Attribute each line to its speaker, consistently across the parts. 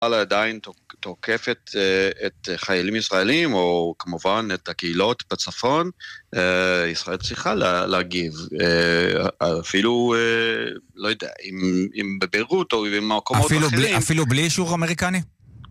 Speaker 1: עדיין תוקפת את חיילים ישראלים, או כמובן את הקהילות בצפון, ישראל צריכה להגיב, אפילו, לא יודע, אם בביירות או במקומות אחרים.
Speaker 2: אפילו בלי אישור אמריקני?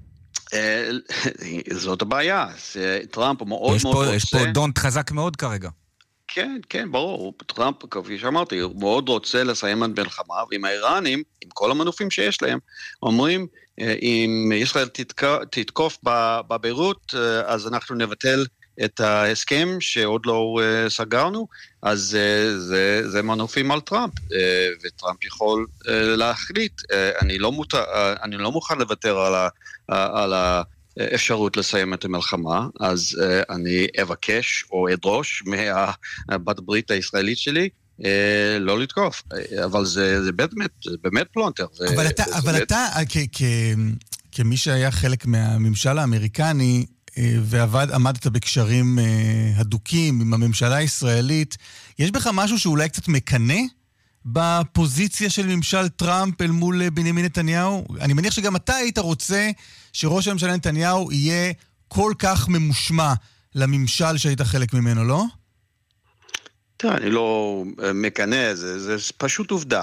Speaker 1: זאת הבעיה, טראמפ מאוד מאוד רוצה...
Speaker 2: יש פה דונט חזק מאוד כרגע.
Speaker 1: כן, כן, ברור, טראמפ, כפי שאמרתי, הוא מאוד רוצה לסיים את מלחמה, ועם האיראנים, עם כל המנופים שיש להם, אומרים, אם ישראל תתקוף בביירות, אז אנחנו נבטל את ההסכם שעוד לא סגרנו, אז זה מנופים על טראמפ, וטראמפ יכול להחליט, אני לא מוכן לוותר על האפשרות לסיים את המלחמה, אז אני אבקש או אדרוש מהבת הברית הישראלית שלי, לא לתקוף, אבל זה באמת פלונטר.
Speaker 3: אבל אתה, כמי שהיה חלק מהממשל האמריקני, ועמדת בקשרים הדוקים עם הממשלה הישראלית, יש בך משהו שאולי קצת מקנה בפוזיציה של ממשל טראמפ אל מול בנימין נתניהו? אני מניח שגם אתה היית רוצה שראש הממשלה נתניהו יהיה כל כך ממושמע לממשל שהיית חלק ממנו, לא?
Speaker 1: אני לא מקנה, זה פשוט עובדה.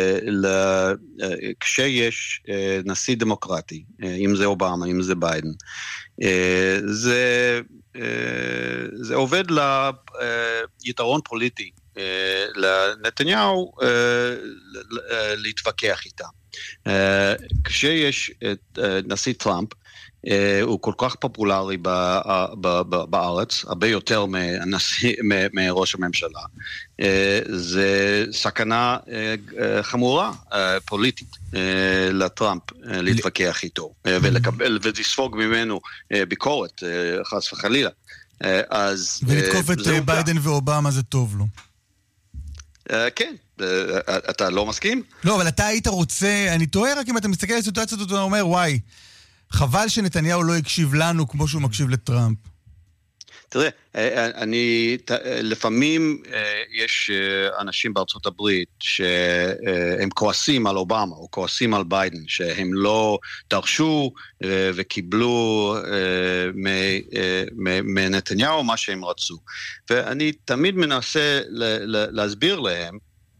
Speaker 1: כשיש נשיא דמוקרטי, אם זה אובמה, אם זה ביידן, זה עובד ליתרון פוליטי, לנתניהו להתווכח איתה. כשיש את נשיא טראמפ, הוא כל כך פופולרי בארץ, הרבה יותר מראש הממשלה. זה סכנה חמורה פוליטית לטראמפ להתווכח איתו, ולקבל ולספוג ממנו ביקורת, חס וחלילה.
Speaker 3: ולתקוף את ביידן ואובמה זה טוב לו.
Speaker 1: כן, אתה לא מסכים?
Speaker 3: לא, אבל אתה היית רוצה, אני טועה רק אם אתה מסתכל על הסיטואציה הזאת ואומר, וואי, חבל שנתניהו לא הקשיב לנו כמו שהוא מקשיב לטראמפ.
Speaker 1: תראה, לפעמים יש אנשים בארצות הברית שהם כועסים על אובמה או כועסים על ביידן, שהם לא דרשו וקיבלו מנתניהו מה שהם רצו. ואני תמיד מנסה להסביר להם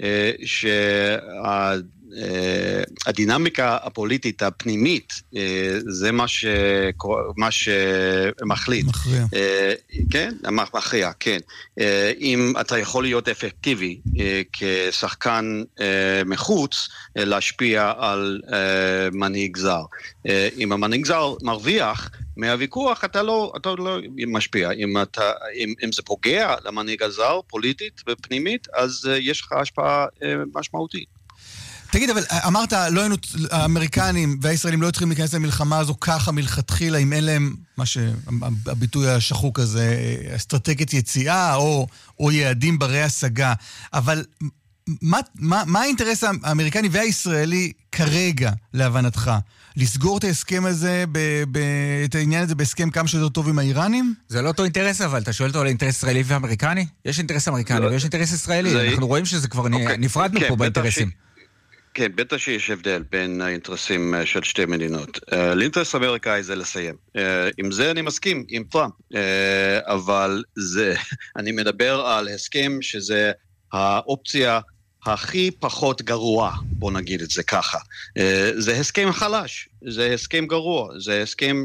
Speaker 1: הדינמיקה הפוליטית הפנימית זה מה שמחליט.
Speaker 3: מכריע.
Speaker 1: כן, מכריע, כן. אם אתה יכול להיות אפקטיבי כשחקן מחוץ להשפיע על מנהיג זר. אם המנהיג זר מרוויח מהוויכוח, אתה לא משפיע. אם זה פוגע למנהיג הזר פוליטית ופנימית, אז יש לך השפעה משמעותית.
Speaker 3: תגיד, אבל אמרת, לא היינו, האמריקנים והישראלים לא צריכים להיכנס למלחמה הזו ככה מלכתחילה, אם אין להם, הביטוי השחוק הזה, אסטרטגיית יציאה או יעדים ברי השגה. אבל מה האינטרס האמריקני והישראלי כרגע, להבנתך? לסגור את ההסכם הזה, את העניין הזה בהסכם כמה שיותר טוב עם האיראנים?
Speaker 2: זה לא אותו אינטרס, אבל אתה שואל אותו על אינטרס ישראלי ואמריקני? יש אינטרס אמריקני ויש אינטרס ישראלי. אנחנו רואים שזה כבר נפרדנו פה באינטרסים.
Speaker 1: כן, בטח שיש הבדל בין האינטרסים של שתי מדינות. לאינטרס האמריקאי זה לסיים. עם זה אני מסכים, עם טראמפ. אבל אני מדבר על הסכם שזה האופציה הכי פחות גרוע, בוא נגיד את זה ככה. זה הסכם חלש, זה הסכם גרוע, זה הסכם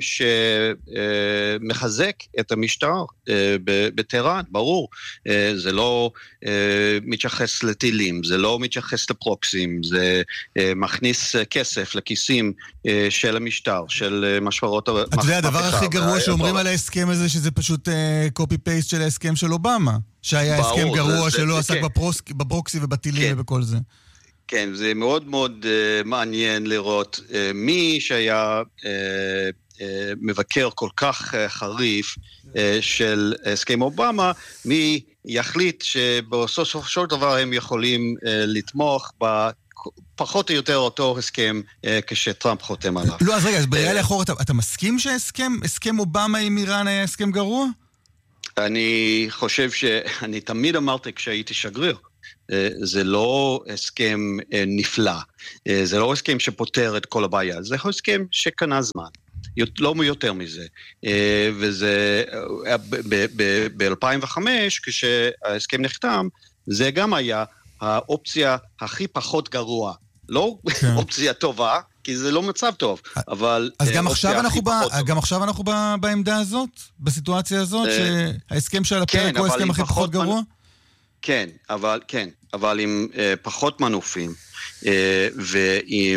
Speaker 1: שמחזק את המשטר בטהרן, ברור. זה לא מתייחס לטילים, זה לא מתייחס לפרוקסים, זה מכניס כסף לכיסים של המשטר, של משמרות
Speaker 3: אתה יודע, הדבר הכי גרוע שאומרים על ההסכם הזה, שזה פשוט קופי-פייסט של ההסכם של אובמה, שהיה הסכם גרוע שלא עסק בברוקסי ובטילים ובכל זה.
Speaker 1: כן, זה מאוד מאוד מעניין לראות מי שהיה מבקר כל כך חריף של הסכם אובמה, מי יחליט שבסופו של דבר הם יכולים לתמוך פחות או יותר אותו הסכם כשטראמפ חותם עליו.
Speaker 3: לא, אז רגע, אז בריאה לאחור, אתה מסכים שהסכם אובמה עם איראן היה הסכם גרוע?
Speaker 1: אני חושב שאני תמיד אמרתי כשהייתי שגריר זה לא הסכם נפלא, זה לא הסכם שפותר את כל הבעיה, זה הסכם שקנה זמן. לא מיותר מזה. וזה ב-2005, כשההסכם נחתם, זה גם היה האופציה הכי פחות גרוע. לא אופציה טובה, כי זה לא מצב טוב, אבל...
Speaker 3: אז גם עכשיו אנחנו בעמדה הזאת, בסיטואציה הזאת, שההסכם של הפרק הוא ההסכם הכי פחות גרוע?
Speaker 1: כן, אבל עם פחות מנופים, ועם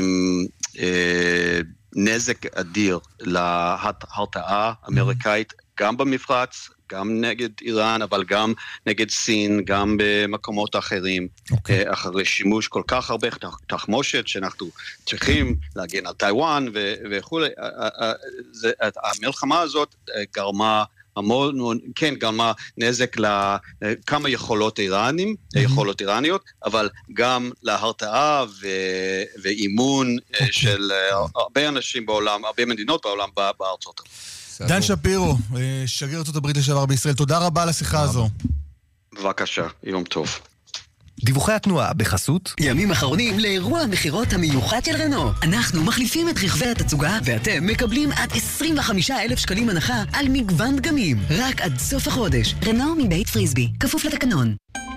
Speaker 1: נזק אדיר להרתעה אמריקאית, גם במפרץ, גם נגד איראן, אבל גם נגד סין, גם במקומות אחרים, אחרי שימוש כל כך הרבה תחמושת שאנחנו צריכים להגן על טיואן וכו'. המלחמה הזאת גרמה גרמה נזק לכמה יכולות איראניות, אבל גם להרתעה ואימון של הרבה אנשים בעולם, הרבה מדינות בעולם בארצות הברית.
Speaker 3: דן שפירו, שגריר ארצות הברית לשעבר בישראל, תודה רבה על השיחה הזו.
Speaker 1: בבקשה, יום טוב.
Speaker 4: דיווחי התנועה בחסות
Speaker 5: ימים אחרונים לאירוע המחירות המיוחד של רנו. אנחנו מחליפים את רכבי התצוגה ואתם מקבלים עד 25,000 שקלים הנחה על מגוון דגמים רק עד סוף החודש. רנו מבית פריסבי, כפוף לתקנון.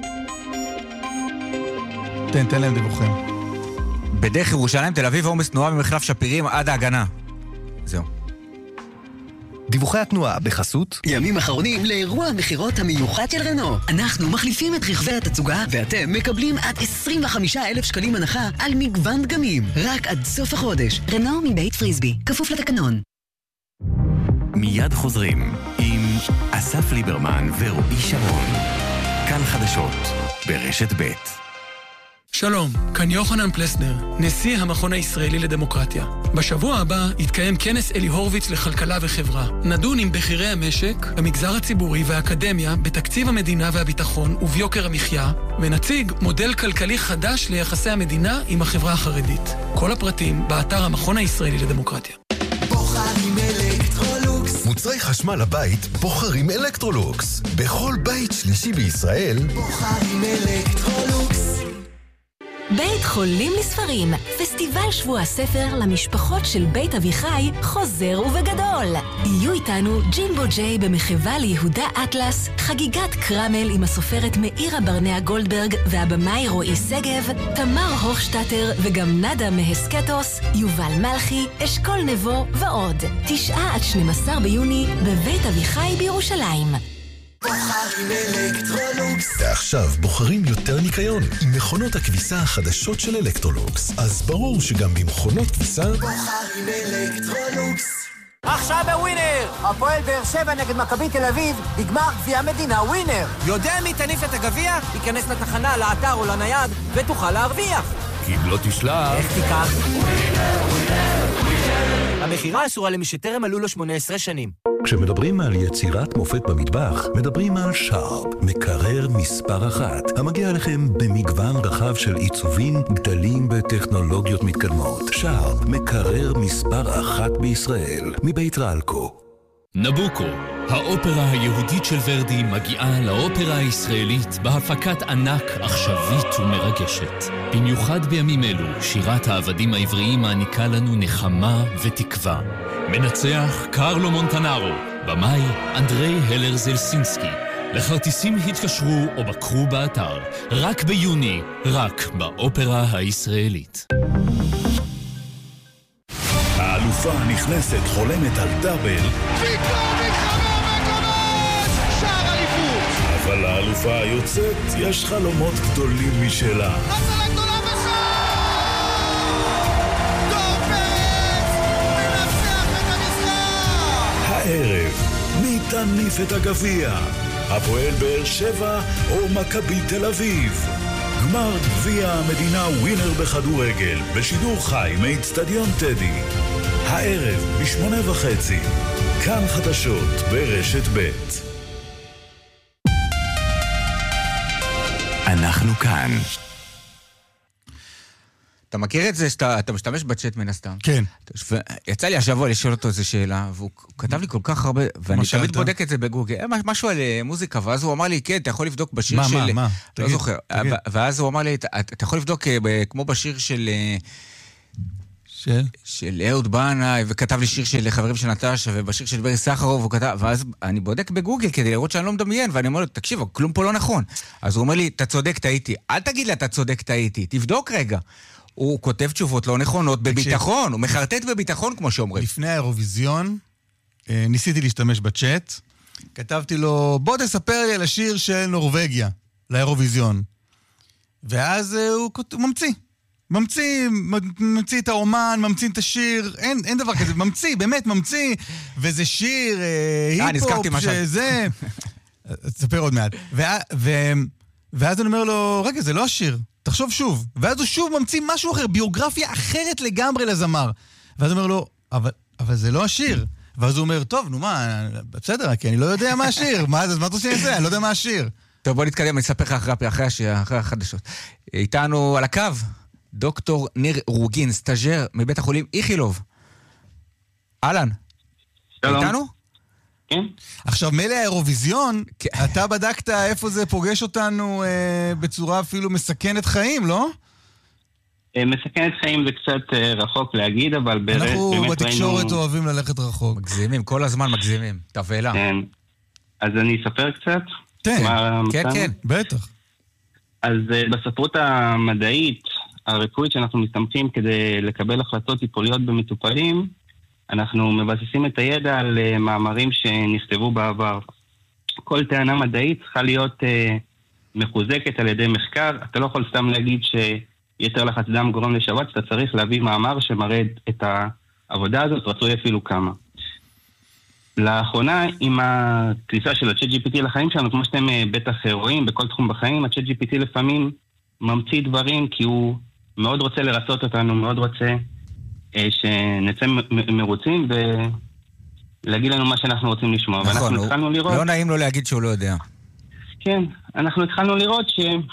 Speaker 3: תן להם דיווחים.
Speaker 2: בדרך ירושלים, תל אביב, עומס תנועה ממחלף שפירים עד ההגנה. זהו.
Speaker 4: דיווחי התנועה בחסות
Speaker 5: ימים אחרונים לאירוע המחירות המיוחד של רנו. אנחנו מחליפים את רכבי התצוגה ואתם מקבלים עד 25,000 שקלים הנחה על מגוון דגמים רק עד סוף החודש. רנו מבית פריסבי, כפוף לתקנון.
Speaker 6: מיד חוזרים עם אסף ליברמן ורועי שרון. כאן חדשות ברשת ב'.
Speaker 7: שלום, כאן יוחנן פלסנר, נשיא המכון הישראלי לדמוקרטיה. בשבוע הבא יתקיים כנס אלי הורוביץ לכלכלה וחברה. נדון עם בכירי המשק, המגזר הציבורי והאקדמיה בתקציב המדינה והביטחון וביוקר המחיה, ונציג מודל כלכלי חדש ליחסי המדינה עם החברה החרדית. כל הפרטים באתר המכון הישראלי לדמוקרטיה.
Speaker 8: בוחרים אלקטרולוקס. מוצרי חשמל לבית בוחרים אלקטרולוקס. בכל בית שלישי בישראל בוחרים אלקטרולוקס.
Speaker 9: בית חולים לספרים, פסטיבל שבוע הספר למשפחות של בית אביחי חוזר ובגדול. יהיו איתנו ג'ימבו ג'יי במחווה ליהודה אטלס, חגיגת קרמל עם הסופרת מאירה ברנע גולדברג והבמאי רועי סגב, תמר הוכשטטר וגם נדה מהסקטוס, יובל מלכי, אשכול נבו ועוד. 9 עד 12 ביוני בבית אביחי בירושלים.
Speaker 8: בוחרים אלקטרולוקס. ועכשיו בוחרים יותר ניקיון עם מכונות הכביסה החדשות של אלקטרולוקס. אז ברור שגם במכונות כביסה בוחרים אלקטרולוקס.
Speaker 10: עכשיו בווינר! הפועל באר שבע נגד מכבי תל אביב, בגמר גביע המדינה ווינר. יודע מי תניף את הגביע? ייכנס לתחנה, לאתר או לנייד ותוכל להרוויח.
Speaker 8: כי אם לא תשלח...
Speaker 10: איך תיקח? המחירה אסורה למי שטרם מלאו לו 18 שנים.
Speaker 8: כשמדברים על יצירת מופת במטבח, מדברים על שרפ, מקרר מספר 1, המגיע לכם במגוון רחב של עיצובים, גדלים בטכנולוגיות מתקדמות. שרפ, מקרר מספר 1 בישראל, מבית רלקו.
Speaker 11: נבוקו, האופרה היהודית של ורדי מגיעה לאופרה הישראלית בהפקת ענק עכשווית ומרגשת. במיוחד בימים אלו, שירת העבדים העבריים מעניקה לנו נחמה ותקווה. מנצח קרלו מונטנארו, במאי אנדרי הלר זלסינסקי. לכרטיסים התקשרו או בקרו באתר. רק ביוני, רק באופרה הישראלית.
Speaker 8: האלופה הנכנסת חולמת על דאבל.
Speaker 12: פתאום מתחבר מקומות! שער אליפות!
Speaker 8: אבל האלופה היוצאת יש חלומות גדולים משלה.
Speaker 12: הצלה גדולה בשער! דור פרץ! מנצח את המשחק!
Speaker 8: הערב, מי תניף את הגביע? הפועל באר שבע או מכבי תל אביב? גמר גביע המדינה ווינר בכדורגל בשידור חי מאצטדיון טדי. הערב ב8:30, כאן חדשות ברשת ב'.
Speaker 6: אנחנו כאן.
Speaker 2: אתה מכיר את זה שאתה משתמש בצ'אט מן הסתם?
Speaker 3: כן.
Speaker 2: יצא לי השבוע לשאול אותו איזו שאלה, והוא כתב לי כל כך הרבה, ואני תמיד בודק את זה בגוגל, משהו על מוזיקה, ואז הוא אמר לי, כן, אתה יכול לבדוק בשיר של...
Speaker 3: מה?
Speaker 2: לא זוכר. ואז הוא אמר לי, אתה יכול לבדוק כמו בשיר של אהוד בנאי, וכתב לי שיר של חברים של נטשה, ובשיר של ברי סחרוב, ואז אני בודק בגוגל כדי לראות שאני לא מדמיין, ואני אומר לו, תקשיב, כלום פה לא נכון. אז הוא אומר לי, אתה צודק, טעיתי. אל תגיד לה, אתה צודק, טעיתי. תבדוק רגע. הוא כותב תשובות לא נכונות בביטחון, הוא מחרטט בביטחון, כמו שאומרים.
Speaker 3: לפני האירוויזיון, ניסיתי להשתמש בצ'אט, כתבתי לו, בוא תספר לי על השיר של נורווגיה, לאירוויזיון. ואז הוא ממציא את האומן, ממציא את השיר, אין דבר כזה, באמת ממציא, וזה שיר היפ-הופ, שזה... תספר עוד מעט. ואז אני אומר לו, רגע, זה לא השיר, תחשוב שוב. ואז הוא שוב ממציא משהו אחר, ביוגרפיה אחרת לגמרי לזמר. ואז הוא אומר לו, אבל זה לא השיר. ואז הוא אומר, טוב, נו מה, בסדר, כי אני לא יודע מה השיר. מה אתה עושה את זה? אני לא יודע מה השיר.
Speaker 2: טוב, בוא נתקדם, אני אספר לך אחרי החדשות. איתנו על הקו, דוקטור ניר רוגין, סטאז'ר מבית החולים איכילוב. אהלן.
Speaker 13: שלום.
Speaker 2: איתנו?
Speaker 13: כן.
Speaker 3: עכשיו, מלא האירוויזיון, אתה בדקת איפה זה פוגש אותנו בצורה אפילו מסכנת חיים, לא?
Speaker 13: מסכנת חיים זה קצת רחוק להגיד, אבל באמת ראינו...
Speaker 3: אנחנו בתקשורת אוהבים ללכת רחוק.
Speaker 2: מגזימים, כל הזמן מגזימים. תבלה.
Speaker 13: כן. אז אני אספר קצת?
Speaker 2: כן,
Speaker 3: בטח.
Speaker 13: אז בספרות המדעית, הרפואית שאנחנו מסתמכים כדי לקבל החלטות טיפוליות במטופלים, אנחנו מבססים את הידע על מאמרים שנכתבו בעבר. כל טענה מדעית צריכה להיות מחוזקת על ידי מחקר. אתה לא יכול סתם להגיד שיתר לחץ דם גורם לשבץ, אתה צריך להביא מאמר שמראה את העבודה הזאת, רצוי אפילו כמה. לאחרונה, עם הכניסה של ה-ChatGPT לחיים שלנו, כמו שאתם בטח רואים בכל תחום בחיים, ה-ChatGPT לפעמים ממציא דברים כי הוא מאוד רוצה לרצות אותנו, מאוד רוצה שנצא מרוצים ולהגיד לנו מה שאנחנו רוצים לשמוע.
Speaker 2: נכון,
Speaker 13: ואנחנו התחלנו לראות...
Speaker 2: לא נעים לו להגיד שהוא לא יודע.
Speaker 13: כן, אנחנו התחלנו לראות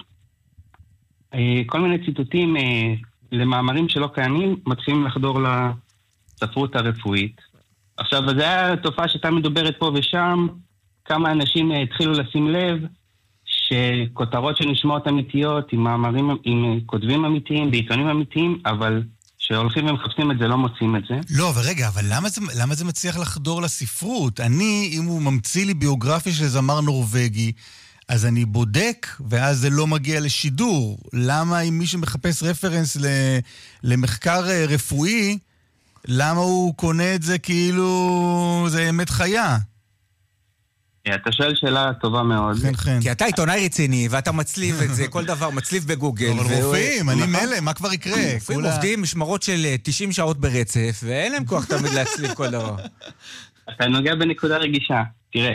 Speaker 13: שכל מיני ציטוטים למאמרים שלא קיימים מתחילים לחדור לספרות הרפואית. עכשיו, זו הייתה תופעה שהייתה מדוברת פה ושם, כמה אנשים התחילו לשים לב שכותרות שנשמעות אמיתיות, עם מאמרים, עם כותבים אמיתיים, בעיתונים אמיתיים, אבל שהולכים ומחפשים את זה, לא מוצאים את זה.
Speaker 3: לא, ורגע, אבל למה זה מצליח לחדור לספרות? אם הוא ממציא לי ביוגרפיה של זמר נורווגי, אז אני בודק, ואז זה לא מגיע לשידור. למה אם מי שמחפש רפרנס למחקר רפואי, למה הוא קונה את זה כאילו זה אמת חיה?
Speaker 13: אתה שואל שאלה טובה מאוד.
Speaker 2: כי אתה עיתונאי רציני, ואתה מצליב את זה, כל דבר מצליב בגוגל.
Speaker 3: אבל רופאים, אני מלא, מה כבר יקרה?
Speaker 2: רופאים עובדים משמרות של 90 שעות ברצף, ואין להם כוח תמיד להצליב כל דבר.
Speaker 13: אתה נוגע בנקודה רגישה. תראה,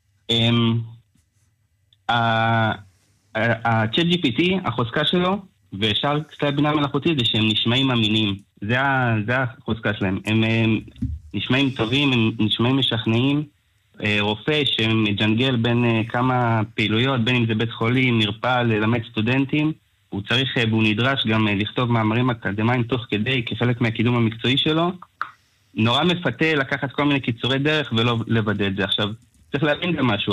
Speaker 13: ה-ChatGPT, החוזקה שלו, ושאר קצת בינה מלאכותית, זה שהם נשמעים אמינים. זה החוזקה שלהם. הם נשמעים טובים, הם נשמעים משכנעים. רופא שמג'נגל בין כמה פעילויות, בין אם זה בית חולים, מרפאה, ללמד סטודנטים, הוא צריך והוא נדרש גם לכתוב מאמרים אקדמיים תוך כדי, כחלק מהקידום המקצועי שלו. נורא מפתה לקחת כל מיני קיצורי דרך ולא לוודא את זה. עכשיו, צריך להבין גם משהו.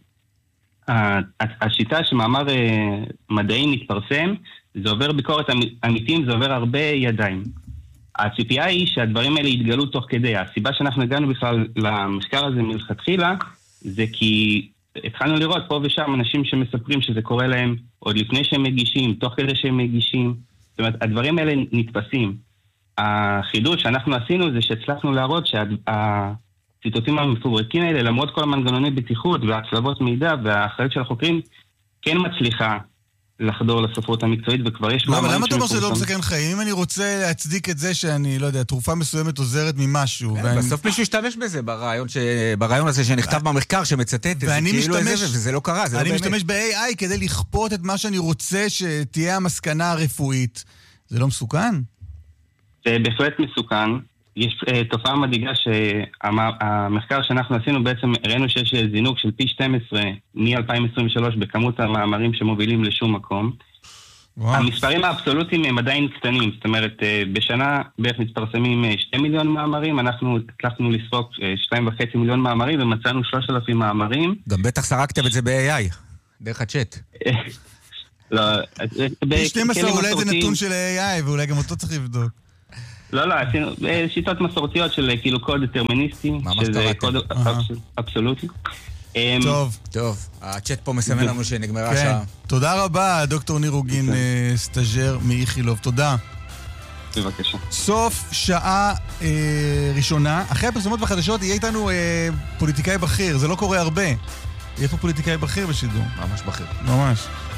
Speaker 13: השיטה שמאמר מדעי מתפרסם, זה עובר ביקורת אמיתיים, זה עובר הרבה ידיים. הציפייה היא שהדברים האלה יתגלו תוך כדי. הסיבה שאנחנו הגענו בכלל למחקר הזה מלכתחילה, זה כי התחלנו לראות פה ושם אנשים שמספרים שזה קורה להם עוד לפני שהם מגישים, תוך כדי שהם מגישים. זאת אומרת, הדברים האלה נתפסים. החידוש שאנחנו עשינו זה שהצלחנו להראות שהציטוטים המפוברקים האלה, למרות כל המנגנוני בטיחות והצלבות מידע והאחריות של החוקרים, כן מצליחה לחדור לספרות המקצועית, וכבר יש...
Speaker 3: למה אתה אומר שזה לא מסכן חיים? אם אני רוצה להצדיק את זה שאני, לא יודע, תרופה מסוימת עוזרת ממשהו.
Speaker 2: בסוף מישהו ישתמש בזה, ברעיון הזה שנכתב במחקר, שמצטט את זה, כאילו איזה, וזה לא קרה, זה לא באמת.
Speaker 3: אני משתמש ב-AI כדי לכפות את מה שאני רוצה שתהיה המסקנה הרפואית. זה לא מסוכן?
Speaker 13: זה בהחלט מסוכן. יש תופעה מדאיגה שהמחקר שאנחנו עשינו בעצם ראינו שיש זינוק של פי 12 מ-2023 בכמות המאמרים שמובילים לשום מקום. המספרים האבסולוטיים הם עדיין קטנים, זאת אומרת, בשנה בערך מתפרסמים 2 מיליון מאמרים, אנחנו הצלחנו לספוק 2.5 מיליון מאמרים, ומצאנו 3,000 מאמרים.
Speaker 2: גם בטח סרקתם את זה ב-AI, דרך הצ'אט.
Speaker 13: לא,
Speaker 3: ב-12 אולי זה נתון של AI, ואולי גם אותו צריך לבדוק.
Speaker 13: לא, עשינו שיטות מסורתיות של כאילו קוד דטרמיניסטי, שזה קוד אבסולוטי.
Speaker 2: טוב, הצ'אט פה מסמן לנו שנגמרה השעה.
Speaker 3: תודה רבה, דוקטור ניר רוגין, סטאז'ר מאיכילוב, תודה.
Speaker 13: בבקשה.
Speaker 3: סוף שעה ראשונה, אחרי הפרסומות בחדשות יהיה איתנו פוליטיקאי בכיר, זה לא קורה הרבה. יהיה פה פוליטיקאי בכיר בשידור.
Speaker 2: ממש בכיר.
Speaker 3: ממש.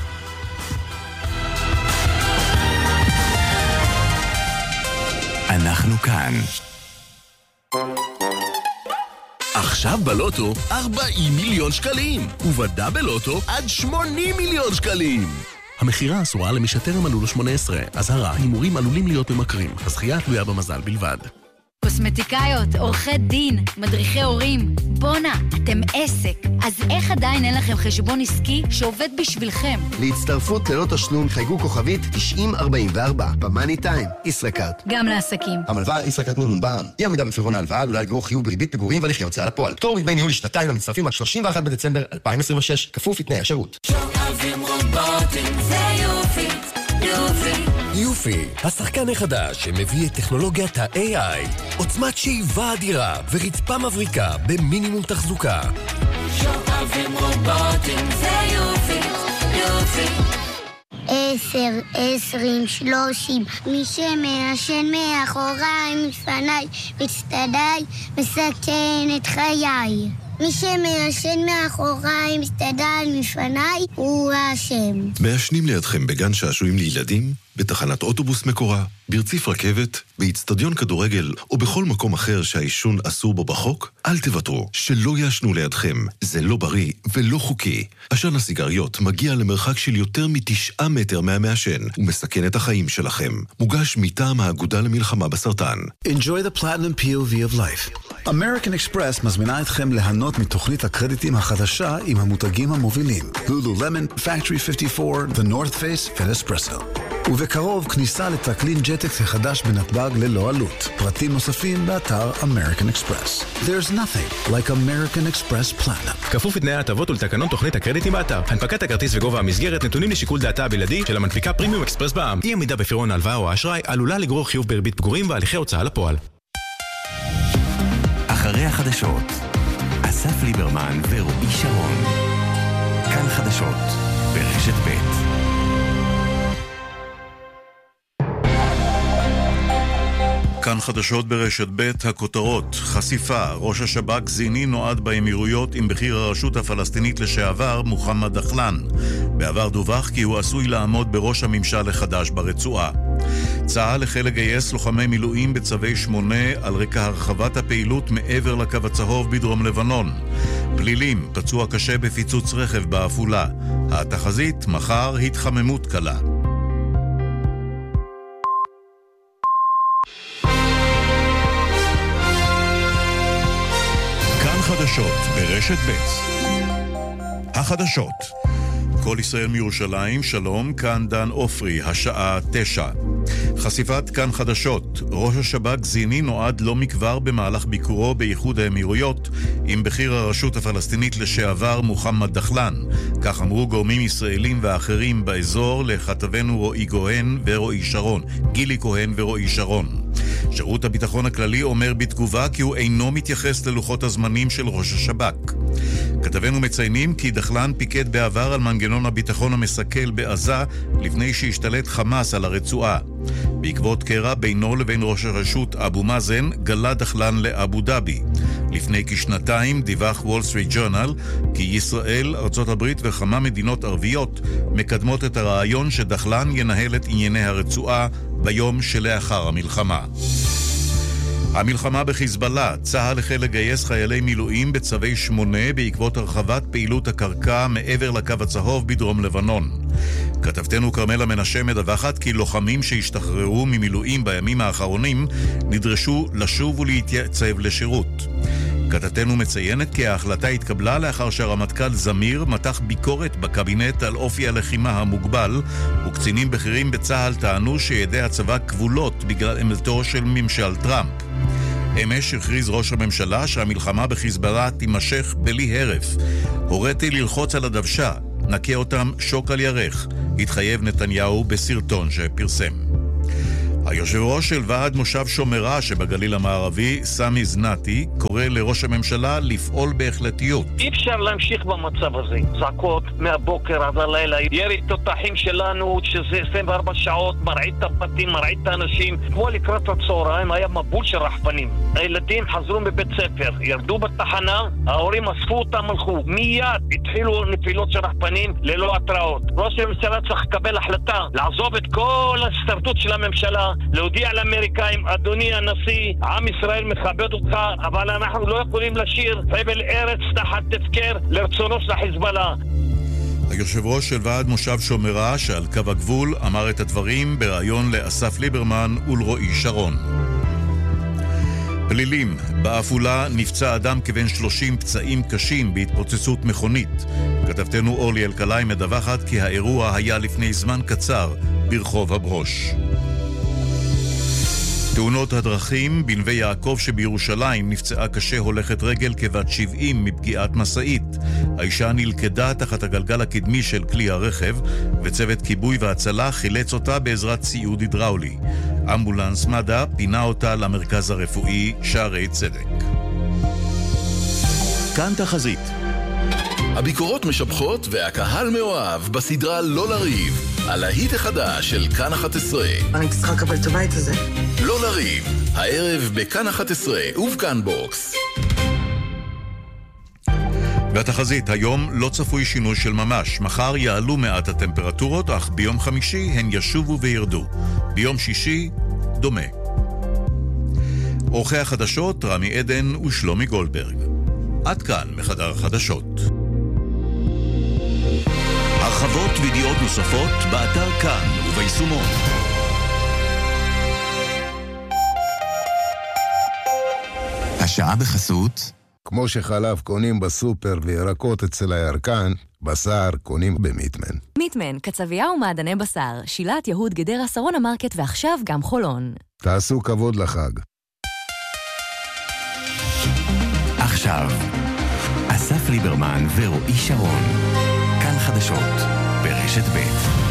Speaker 6: אנחנו כאן.
Speaker 14: עכשיו בלוטו 40 מיליון שקלים, ובדאבל לוטו עד 80 מיליון שקלים. המחירה אסורה למי שטרם מלאו לו 18. אזהרה, הימורים עלולים להיות ממכרים. הזכייה תלויה במזל בלבד.
Speaker 15: קוסמטיקאיות, עורכי דין, מדריכי הורים. בונה, אתם עסק. אז איך עדיין אין לכם חשבון עסקי שעובד בשבילכם?
Speaker 16: להצטרפות ללא תשלום חייגו כוכבית 9044 במאני טיים, ישראכרט.
Speaker 15: גם לעסקים.
Speaker 16: המלווה ישראכרט מונבן. אי עמידה בפירעון ההלוואה עלולה לגרור חיוב בריבית פיגורים והליכי הוצאה לפועל. פטור מדמי ניהול לשנתיים למצטרפים עד 31 בדצמבר 2026, כפוף לתנאי השירות.
Speaker 14: יופי, השחקן החדש שמביא את טכנולוגיית ה-AI, עוצמת שאיבה אדירה ורצפה מבריקה במינימום תחזוקה.
Speaker 17: שוקבים רובוטים זה יופי, יופי.
Speaker 18: 10, 20, 30, מי שמעשן מאחוריי, מפניי, מצטדיי, מסכן את חיי. מי שמעשן מאחוריי, מסתדל מפניי, הוא האשם.
Speaker 19: מעשנים לידכם בגן שעשועים לילדים, בתחנת אוטובוס מקורה, ברציף רכבת, באצטדיון כדורגל או בכל מקום אחר שהעישון אסור בו בחוק, אל תוותרו, שלא יעשנו לידכם. זה לא בריא ולא חוקי. עשן הסיגריות מגיע למרחק של יותר מ9 מטר מהמעשן ומסכן את החיים שלכם. מוגש מטעם האגודה למלחמה בסרטן.
Speaker 20: Enjoy the Platinum POV of Life. American Express מזמינה אתכם ליהנות מתוכנית הקרדיטים החדשה עם המותגים המובילים. Lululemon, Factory 54, The North Face ו-Espresso. ובקרוב כניסה לטרקלין ג'טקס החדש בנתב"ג ללא עלות. פרטים נוספים באתר American Express. There's nothing like American Express Platinum.
Speaker 21: כפוף לתנאי ההטבות ולתקנון תוכנית הקרדיטים באתר. הנפקת הכרטיס וגובה המסגרת נתונים לשיקול דעתה הבלעדי של המנפיקה פרימיום אקספרס בע"מ. אי עמידה בפירעון ההלוואה או האשראי עלולה לגרור חיוב בריבית פיגורים והליכי הוצאה לפועל.
Speaker 6: אחרי החדשות, אסף ליברמן ורועי שרון. כאן חדשות ברשת ב'.
Speaker 22: כאן חדשות ברשת ב', הכותרות, חשיפה, ראש השב"כ זיני נועד באמירויות עם בכיר הרשות הפלסטינית לשעבר מוחמד דחלן. בעבר דווח כי הוא עשוי לעמוד בראש הממשל החדש ברצועה. צה"ל החל לגייס לוחמי מילואים בצווי 8 על רקע הרחבת הפעילות מעבר לקו הצהוב בדרום לבנון. פלילים, פצוע קשה בפיצוץ רכב בעפולה. התחזית, מחר התחממות קלה. חדשות ברשת ב'. החדשות. כל ישראל מירושלים, שלום, כאן דן אופרי, השעה 9. חשיפת כאן חדשות. ראש השב"כ זיני נועד לא מכבר במהלך ביקורו באיחוד האמירויות עם בכיר הרשות הפלסטינית לשעבר מוחמד דחלן. כך אמרו גורמים ישראלים ואחרים באזור לכתבנו רועי כהן ורועי שרון. גילי כהן ורועי שרון. שירות הביטחון הכללי אומר בתגובה כי הוא אינו מתייחס ללוחות הזמנים של ראש השב"כ. כתבנו מציינים כי דחלן פיקד בעבר על מנגנון הביטחון המסכל בעזה לפני שהשתלט חמאס על הרצועה. בעקבות קרע בינו לבין ראש הרשות אבו מאזן גלה דחלן לאבו דאבי. לפני כשנתיים דיווח וול סטריט ג'ורנל כי ישראל, ארצות הברית וכמה מדינות ערביות מקדמות את הרעיון שדחלן ינהל את ענייני הרצועה ביום שלאחר המלחמה. המלחמה בחיזבאללה, צה"ל החל לגייס חיילי מילואים בצווי 8 בעקבות הרחבת פעילות הקרקע מעבר לקו הצהוב בדרום לבנון. כתבתנו כרמלה מנשה מדווחת כי לוחמים שהשתחררו ממילואים בימים האחרונים נדרשו לשוב ולהתייצב לשירות. כתבתנו מציינת כי ההחלטה התקבלה לאחר שהרמטכ"ל זמיר מתח ביקורת בקבינט על אופי הלחימה המוגבל, וקצינים בכירים בצה"ל טענו שידי הצבא כבולות בגלל עמדתו של ממשל טראמפ. אמש הכריז ראש הממשלה שהמלחמה בחיזבאללה תימשך בלי הרף. הוריתי ללחוץ על הדוושה, נקה אותם שוק על ירך, התחייב נתניהו בסרטון שפרסם. היושב ראש של ועד מושב שומרה שבגליל המערבי, סמי זנתי, קורא לראש הממשלה לפעול בהחלטיות.
Speaker 1: אי אפשר להמשיך במצב הזה. זעקות מהבוקר עד הלילה, ירי תותחים שלנו שזה 24 שעות, מרעיד את הבתים, מרעיד את האנשים. כמו לקראת הצהריים היה מבול של רחפנים. הילדים חזרו מבית ספר, ירדו בתחנה, ההורים אספו אותם, הלכו. מיד התחילו נפילות של רחפנים ללא התראות. ראש הממשלה צריך לקבל החלטה, לעזוב את כל הסתרטות של הממשלה, להודיע לאמריקאים, אדוני הנשיא, עם ישראל מכבד אותך, אבל אנחנו לא יכולים לשיר חבל ארץ תחת תפקר לרצונו של החיזבאללה.
Speaker 22: היושב ראש של ועד מושב שומרה שעל קו הגבול אמר את הדברים בראיון לאסף ליברמן ולרועי שרון. פלילים, בעפולה נפצע אדם כבן 30 פצעים קשים בהתפוצצות מכונית. כתבתנו אורלי אלקלעי מדווחת כי האירוע היה לפני זמן קצר ברחוב הברוש. תאונות הדרכים, בנווה יעקב שבירושלים נפצעה קשה הולכת רגל כבת 70 מפגיעת מסעית. האישה נלכדה תחת הגלגל הקדמי של כלי הרכב, וצוות כיבוי והצלה חילץ אותה בעזרת ציוד הידראולי. אמבולנס מד"א פינה אותה למרכז הרפואי שערי צדק.
Speaker 14: כאן תחזית. הביקורות משבחות והקהל מאוהב בסדרה לא לריב. על ההיט החדש של כאן 11.
Speaker 4: אני צריכה לקבל את הבית הזה.
Speaker 14: לא לריב, הערב בכאן 11 ובכאן בוקס.
Speaker 22: והתחזית, היום לא צפוי שינוי של ממש. מחר יעלו מעט הטמפרטורות, אך ביום חמישי הן ישובו וירדו. ביום שישי, דומה. אורחי החדשות, רמי עדן ושלומי גולדברג. עד כאן מחדר החדשות. הרחבות וידיעות נוספות באתר כאן וביישומון.
Speaker 6: השעה בחסות.
Speaker 23: כמו שחלב קונים בסופר וירקות אצל הירקן, בשר קונים במיטמן.
Speaker 9: מיטמן, קצבייה ומעדני בשר, שילת יהוד גדרה שרון המרקט ועכשיו גם חולון.
Speaker 23: תעשו כבוד לחג.
Speaker 6: עכשיו, אסף ליברמן ורועי שרון. כאן חדשות ברשת ב'.